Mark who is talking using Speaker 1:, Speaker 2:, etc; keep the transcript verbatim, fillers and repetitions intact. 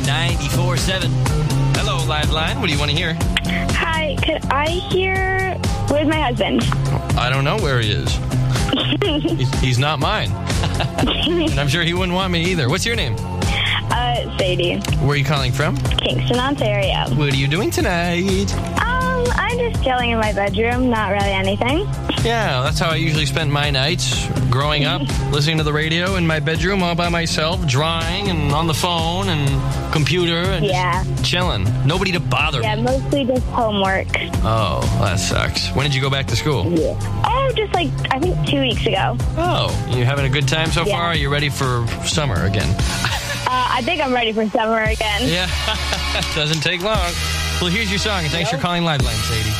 Speaker 1: ninety-four point seven. Hello, Liveline. What do you want to hear?
Speaker 2: Hi, could I hear... Where's my husband?
Speaker 1: I don't know where he is. he's, he's not mine. And I'm sure he wouldn't want me either. What's your name?
Speaker 2: Uh, Sadie.
Speaker 1: Where are you calling from?
Speaker 2: Kingston, Ontario.
Speaker 1: What are you doing tonight?
Speaker 2: Um, I'm just chilling in my bedroom, not really anything.
Speaker 1: Yeah, that's how I usually spend my nights growing up, listening to the radio in my bedroom all by myself, drawing and on the phone and computer and
Speaker 2: Yeah.
Speaker 1: just chilling. Nobody to bother
Speaker 2: Yeah,
Speaker 1: me.
Speaker 2: mostly just homework.
Speaker 1: Oh, that sucks. When did you go back to school?
Speaker 2: Yeah. Oh, just like, I think two weeks ago.
Speaker 1: Oh, you having a good time so
Speaker 2: Yeah.
Speaker 1: far? Are you ready for summer again?
Speaker 2: Uh, I think I'm ready for summer again.
Speaker 1: Yeah, doesn't take long. Well, here's your song, and thanks
Speaker 2: Nope.
Speaker 1: for calling Liveline, Sadie.